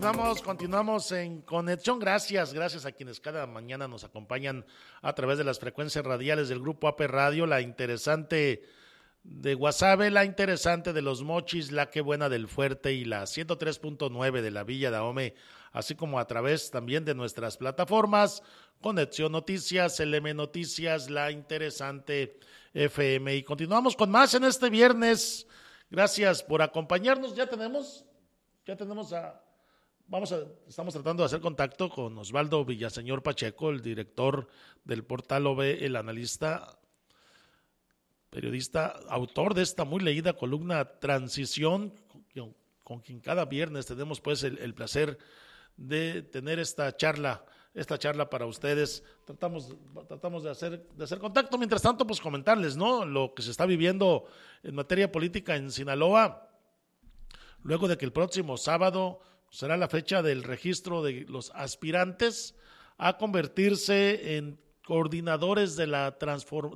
Continuamos en conexión. Gracias a quienes cada mañana nos acompañan a través de las frecuencias radiales del Grupo AP Radio, la interesante de Guasave, la interesante de Los Mochis, la que buena del Fuerte y la 103.9 de la Villa Dahome, así como a través también de nuestras plataformas, Conexión Noticias, LM Noticias, la interesante FM. Y continuamos con más en este viernes. Gracias por acompañarnos. Estamos tratando de hacer contacto con Osvaldo Villaseñor Pacheco, el director del portal OVE, el analista, periodista, autor de esta muy leída columna Transición, con quien cada viernes tenemos pues el placer de tener esta charla para ustedes. Tratamos de hacer contacto. Mientras tanto, pues comentarles, ¿no?, lo que se está viviendo en materia política en Sinaloa, luego de que el próximo sábado será la fecha del registro de los aspirantes a convertirse en coordinadores de la